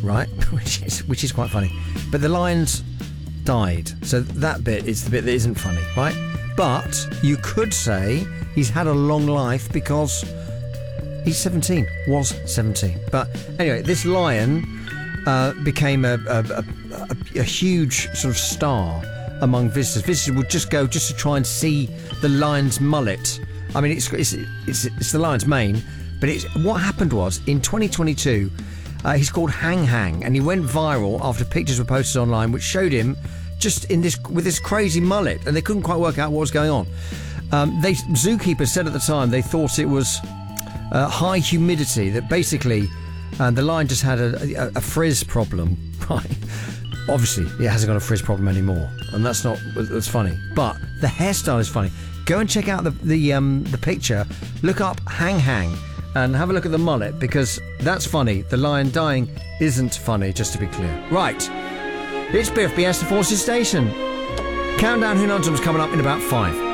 right? which is quite funny. But the lions died, so that bit is the bit that isn't funny, right? But you could say he's had a long life because he's 17, was 17. But anyway, this lion became a huge sort of star among visitors. Visitors would just go just to try and see the lion's mullet. I mean, it's the lion's mane, but what happened was in 2022, he's called Hang Hang, and he went viral after pictures were posted online, which showed him just with this crazy mullet, and they couldn't quite work out what was going on. Zookeepers said at the time they thought it was high humidity, that basically the lion just had a frizz problem, right? Obviously, it hasn't got a frizz problem anymore, and that's funny. But the hairstyle is funny. Go and check out the picture. Look up Hang Hang and have a look at the mullet, because that's funny. The lion dying isn't funny, just to be clear. Right, it's Biff BS, the Forces Station. Countdown Who Nontum's coming up in about 5.